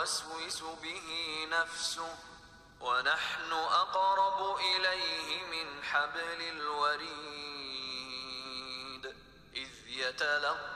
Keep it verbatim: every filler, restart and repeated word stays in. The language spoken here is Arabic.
توسوس به نفسه ونحن أقرب إليه من حبل الوريد إذ يتلقى